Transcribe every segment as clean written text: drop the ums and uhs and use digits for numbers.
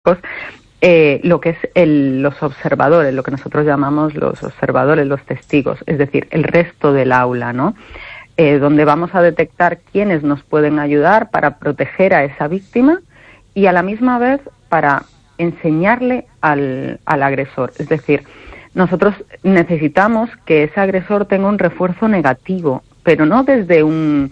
tipos, lo que es los observadores, lo que nosotros llamamos los observadores, los testigos, es decir, el resto del aula, ¿no? Donde vamos a detectar quiénes nos pueden ayudar para proteger a esa víctima y a la misma vez para enseñarle al agresor. Es decir, nosotros necesitamos que ese agresor tenga un refuerzo negativo, pero no desde un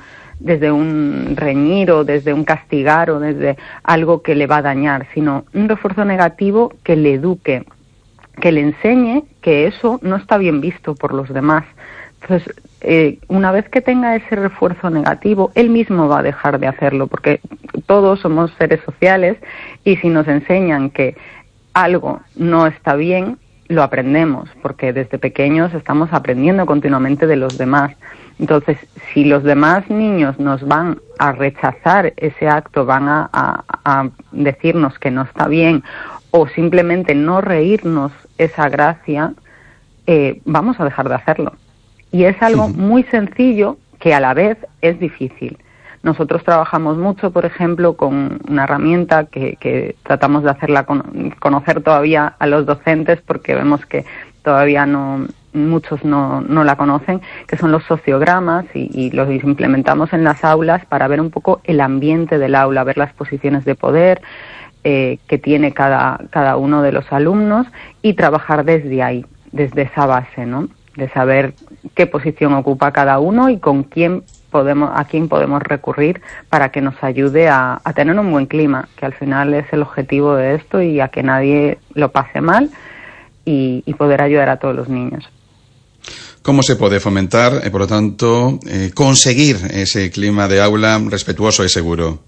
reñir o desde un castigar o desde algo que le va a dañar, sino un refuerzo negativo que le eduque, que le enseñe que eso no está bien visto por los demás. Entonces, una vez que tenga ese refuerzo negativo, él mismo va a dejar de hacerlo, porque todos somos seres sociales y si nos enseñan que algo no está bien, lo aprendemos, porque desde pequeños estamos aprendiendo continuamente de los demás. Entonces, si los demás niños nos van a rechazar ese acto, van a decirnos que no está bien o simplemente no reírnos esa gracia, vamos a dejar de hacerlo. Y es algo muy sencillo que a la vez es difícil. Nosotros trabajamos mucho, por ejemplo, con una herramienta que tratamos de hacerla conocer todavía a los docentes porque vemos que todavía muchos no la conocen, que son los sociogramas y los implementamos en las aulas para ver un poco el ambiente del aula, ver las posiciones de poder que tiene cada uno de los alumnos y trabajar desde ahí, desde esa base, ¿no? De saber qué posición ocupa cada uno y a quién podemos recurrir para que nos ayude a tener un buen clima, que al final es el objetivo de esto, y a que nadie lo pase mal y poder ayudar a todos los niños. ¿Cómo se puede fomentar, por lo tanto, conseguir ese clima de aula respetuoso y seguro?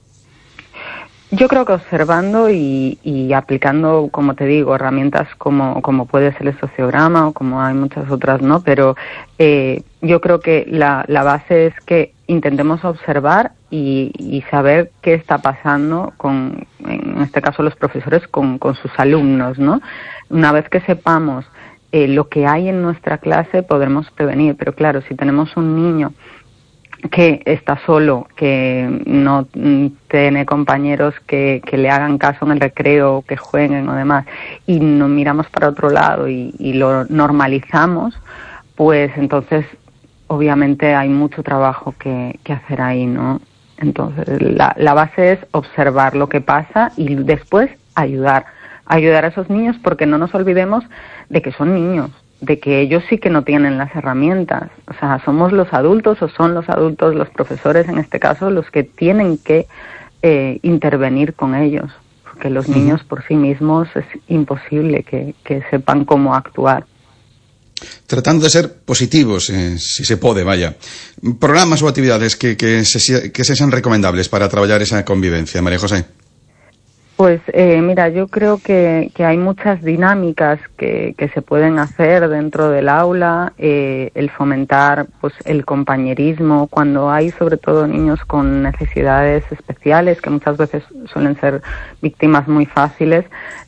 Yo creo que observando y aplicando, como te digo, herramientas como puede ser el sociograma o como hay muchas otras, ¿no? Pero yo creo que la base es que intentemos observar y saber qué está pasando en este caso los profesores con sus alumnos, ¿no? Una vez que sepamos lo que hay en nuestra clase, podremos prevenir. Pero claro, si tenemos un niño que está solo, que no tiene compañeros que le hagan caso en el recreo, que jueguen o demás, y nos miramos para otro lado y lo normalizamos, pues entonces obviamente hay mucho trabajo que hacer ahí, ¿no? Entonces la base es observar lo que pasa y después ayudar a esos niños, porque no nos olvidemos de que son niños, de que ellos sí que no tienen las herramientas. O sea, somos los adultos o son los adultos, los profesores en este caso, los que tienen que intervenir con ellos, porque los niños por sí mismos es imposible que sepan cómo actuar. Tratando de ser positivos, si se puede, vaya. Programas o actividades que sean recomendables para trabajar esa convivencia, María José. Pues mira, yo creo que hay muchas dinámicas que se pueden hacer dentro del aula, el fomentar pues el compañerismo cuando hay sobre todo niños con necesidades especiales, que muchas veces suelen ser víctimas muy fáciles,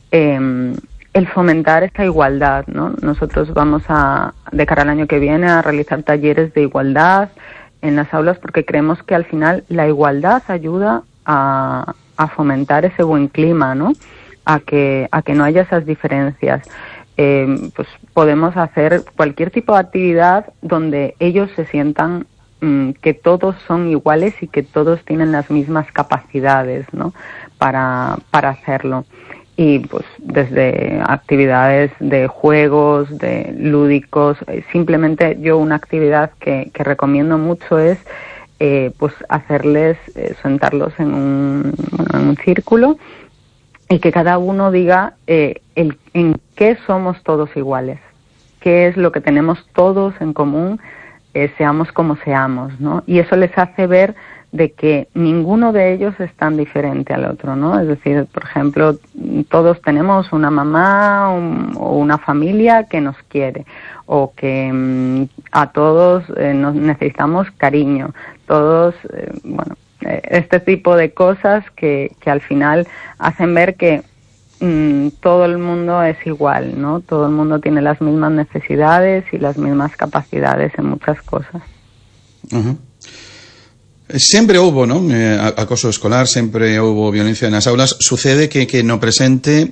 el fomentar esta igualdad, ¿no? Nosotros vamos de cara al año que viene, a realizar talleres de igualdad en las aulas, porque creemos que al final la igualdad ayuda a fomentar ese buen clima, ¿no? A que no haya esas diferencias. Pues podemos hacer cualquier tipo de actividad donde ellos se sientan que todos son iguales y que todos tienen las mismas capacidades, ¿no? Para hacerlo. Y pues desde actividades de juegos, de lúdicos, simplemente yo una actividad que recomiendo mucho es pues hacerles, sentarlos en un círculo y que cada uno diga en qué somos todos iguales, qué es lo que tenemos todos en común, seamos como seamos, ¿no? Y eso les hace ver de que ninguno de ellos es tan diferente al otro, ¿no? Es decir, por ejemplo, todos tenemos una mamá o una familia que nos quiere, o que a todos nos necesitamos cariño, todos, este tipo de cosas que al final hacen ver que todo el mundo es igual, ¿no? Todo el mundo tiene las mismas necesidades y las mismas capacidades en muchas cosas. Uh-huh. Siempre hubo, ¿no? Acoso escolar, siempre hubo violencia en las aulas. Sucede que no presente